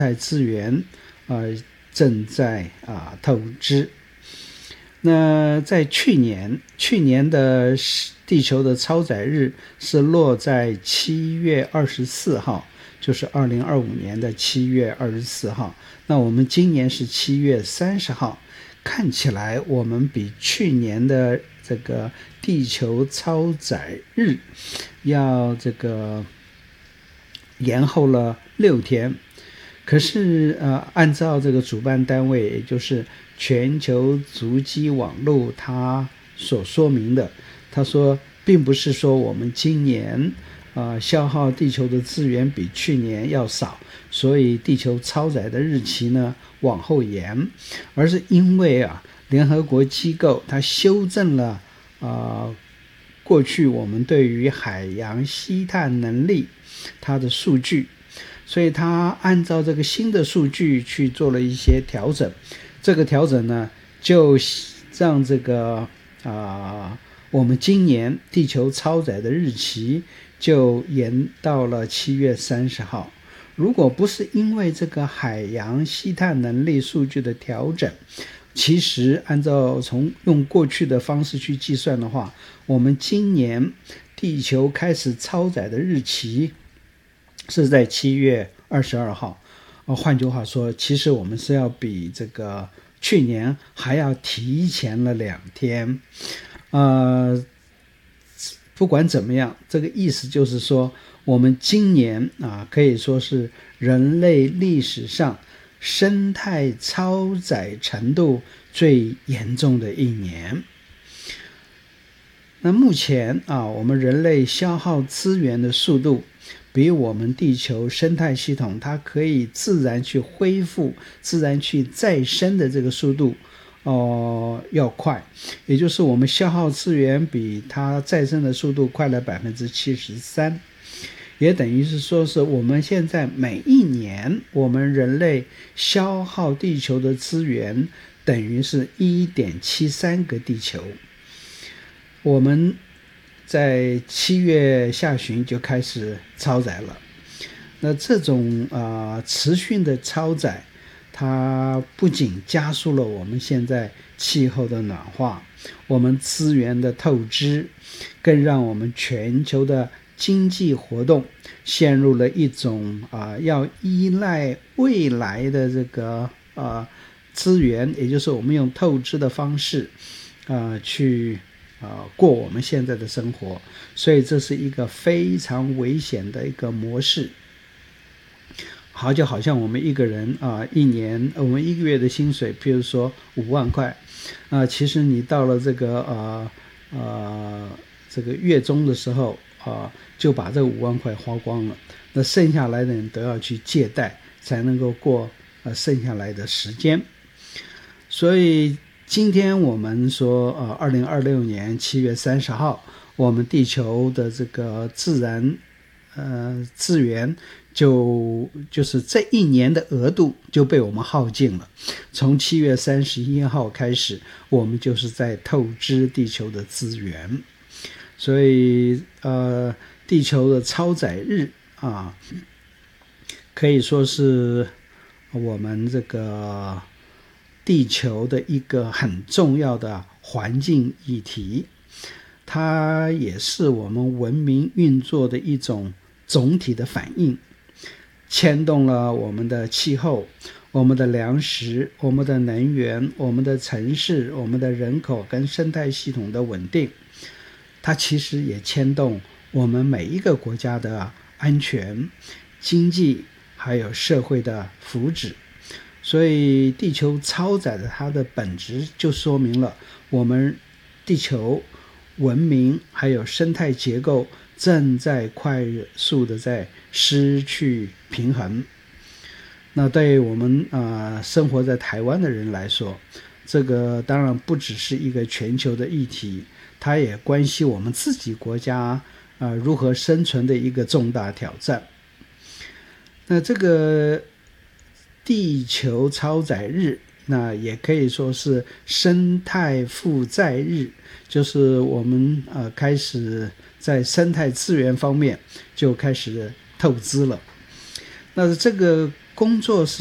态资源正在透支。那在去年的地球的超载日是落在7月24号，就是2025年的7月24号。那我们今年是7月30号，看起来我们比去年的这个地球超载日要这个延后了6天。可是按照这个主办单位，也就是全球足迹网络它所说明的，他说并不是说我们今年消耗地球的资源比去年要少，所以地球超载的日期呢往后延，而是因为联合国机构它修正了过去我们对于海洋吸碳能力它的数据，所以他按照这个新的数据去做了一些调整。这个调整呢，就让这个我们今年地球超载的日期就延到了7月30号。如果不是因为这个海洋吸碳能力数据的调整，其实按照用过去的方式去计算的话，我们今年地球开始超载的日期是在7月22号。换句话说，其实我们是要比这个去年还要提前了2天。不管怎么样，这个意思就是说，我们今年可以说是人类历史上生态超载程度最严重的一年。那目前我们人类消耗资源的速度比我们地球生态系统它可以自然去恢复、自然去再生的这个速度要快，也就是我们消耗资源比它再生的速度快了 73%， 也等于是说是我们现在每一年我们人类消耗地球的资源等于是 1.73 个地球。我们在7月下旬就开始超载了。那这种持续的超载，它不仅加速了我们现在气候的暖化，我们资源的透支，更让我们全球的经济活动陷入了一种要依赖未来的这个资源，也就是我们用透支的方式去过我们现在的生活。所以这是一个非常危险的一个模式。就好像我们一个人一年我们1个月的薪水，譬如说5万块，其实你到了这个月中的时候就把这5万块花光了，那剩下来的人都要去借贷才能够过剩下来的时间。所以今天我们说2026年7月30号，我们地球的这个自然资源就是这一年的额度就被我们耗尽了。从7月31号开始，我们就是在透支地球的资源。所以地球的超载日可以说是我们这个地球的一个很重要的环境议题，它也是我们文明运作的一种总体的反应，牵动了我们的气候、我们的粮食、我们的能源、我们的城市、我们的人口跟生态系统的稳定。它其实也牵动我们每一个国家的安全、经济还有社会的福祉。所以地球超载的它的本质就说明了我们地球文明还有生态结构正在快速的在失去平衡。那对于我们生活在台湾的人来说，这个当然不只是一个全球的议题，它也关系我们自己国家如何生存的一个重大挑战。那这个地球超载日，那也可以说是生态负债日，就是我们开始在生态资源方面就开始透支了。那这个工作是